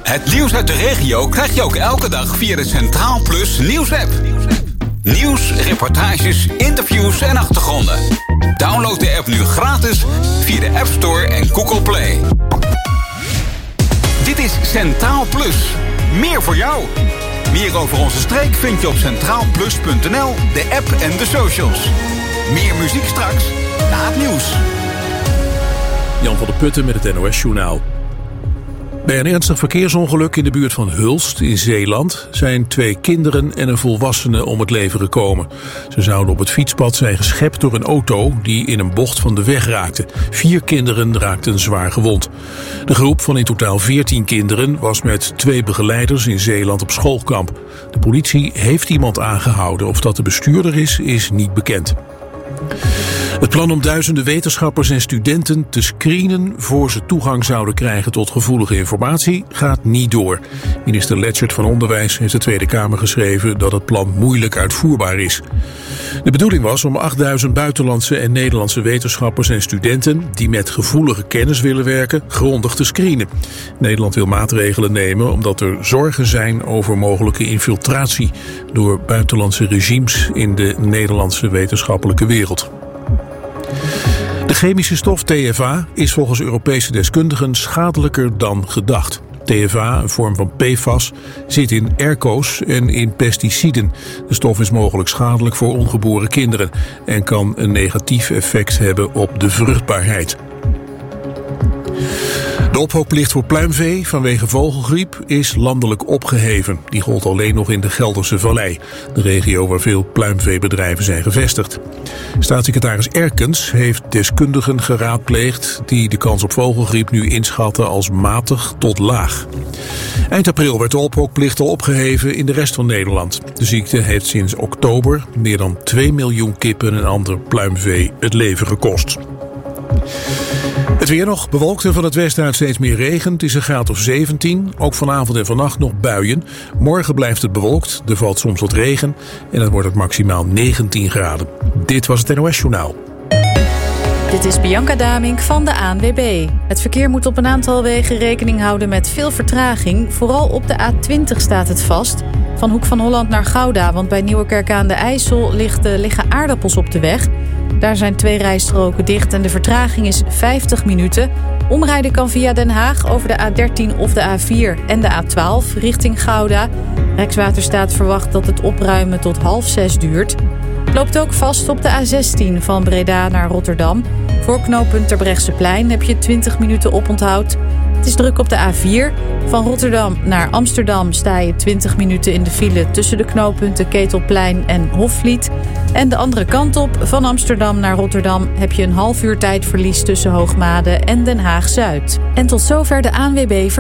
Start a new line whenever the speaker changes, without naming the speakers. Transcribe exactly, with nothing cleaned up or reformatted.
Het nieuws uit de regio krijg je ook elke dag via de Centraal Plus nieuwsapp. Nieuws, reportages, interviews en achtergronden. Download de app nu gratis via de App Store en Google Play. Dit is Centraal Plus. Meer voor jou. Meer over onze streek vind je op centraal plus punt n l, de app en de socials. Meer muziek straks na het nieuws.
Jan van der Putten met het N O S-journaal. Bij een ernstig verkeersongeluk in de buurt van Hulst in Zeeland zijn twee kinderen en een volwassene om het leven gekomen. Ze zouden op het fietspad zijn geschept door een auto die in een bocht van de weg raakte. Vier kinderen raakten zwaar gewond. De groep van in totaal veertien kinderen was met twee begeleiders in Zeeland op schoolkamp. De politie heeft iemand aangehouden. Of dat de bestuurder is, is niet bekend. Het plan om duizenden wetenschappers en studenten te screenen voor ze toegang zouden krijgen tot gevoelige informatie gaat niet door. Minister Leschert van Onderwijs heeft de Tweede Kamer geschreven dat het plan moeilijk uitvoerbaar is. De bedoeling was om achtduizend buitenlandse en Nederlandse wetenschappers en studenten die met gevoelige kennis willen werken grondig te screenen. Nederland wil maatregelen nemen omdat er zorgen zijn over mogelijke infiltratie door buitenlandse regimes in de Nederlandse wetenschappelijke wereld. De chemische stof T F A is volgens Europese deskundigen schadelijker dan gedacht. T F A, een vorm van P F A S, zit in airco's en in pesticiden. De stof is mogelijk schadelijk voor ongeboren kinderen en kan een negatief effect hebben op de vruchtbaarheid. De ophooplicht voor pluimvee vanwege vogelgriep is landelijk opgeheven. Die gold alleen nog in de Gelderse Vallei, de regio waar veel pluimveebedrijven zijn gevestigd. Staatssecretaris Erkens heeft deskundigen geraadpleegd die de kans op vogelgriep nu inschatten als matig tot laag. Eind april werd de ophoopplicht al opgeheven in de rest van Nederland. De ziekte heeft sinds oktober meer dan twee miljoen kippen en ander pluimvee het leven gekost. Het weer nog, bewolkt en van het westen uit steeds meer regen. Het is een graad of zeventien. Ook vanavond en vannacht nog buien. Morgen blijft het bewolkt, er valt soms wat regen en dan wordt het maximaal negentien graden. Dit was het N O S-journaal.
Dit is Bianca Damink van de A N W B. Het verkeer moet op een aantal wegen rekening houden met veel vertraging. Vooral op de A twintig staat het vast. Van Hoek van Holland naar Gouda, want bij Nieuwekerk aan de IJssel liggen, liggen aardappels op de weg. Daar zijn twee rijstroken dicht en de vertraging is vijftig minuten. Omrijden kan via Den Haag over de A dertien of de A vier en de A twaalf richting Gouda. Rijkswaterstaat verwacht dat het opruimen tot half zes duurt. Het loopt ook vast op de A zestien van Breda naar Rotterdam. Voor knooppunt Terbrechtseplein heb je twintig minuten oponthoud. Het is druk op de A vier. Van Rotterdam naar Amsterdam sta je twintig minuten in de file tussen de knooppunten Ketelplein en Hofvliet. En de andere kant op, van Amsterdam naar Rotterdam, heb je een half uur tijdverlies tussen Hoogmade en Den Haag-Zuid. En tot zover de A N W B